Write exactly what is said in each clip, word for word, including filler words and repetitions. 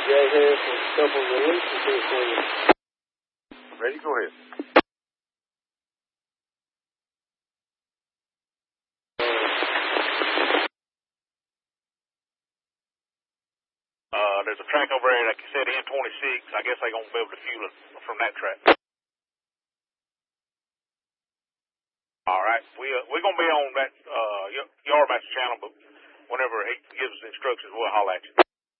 Jay Harris with a couple of releases here for you. Ready? Go ahead. Uh, there's a track over there, like you said, N twenty-six. I guess they're going to be able to fuel it from that track. All right. We, uh, we're going to be on that uh, Yardmaster channel, but whenever he gives us instructions, we'll holler at you.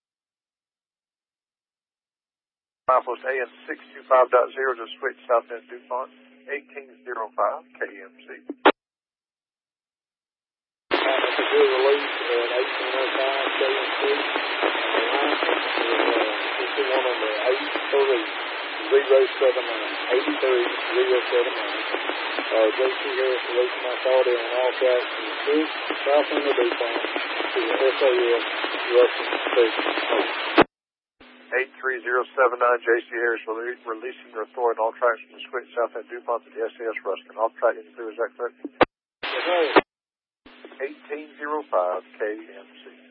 Milepost A N six two five point zero to switch South End DuPont, eighteen oh five K M C. That's a good release at eighteen oh five K M C. This is one on the eighty-three zero seven nine. eighty-three zero seven nine. Uh, J C Harris releasing my call there on all tracks from the Swiss, South End of DuPont to the S A F Ruskin Station. eight three zero seven nine J C Harris rele releasing your authority on all tracks from the switch South End DuPont to the S A S Ruskin. Off track in clear, is that correct? Yes, sir. eighteen oh five K M C.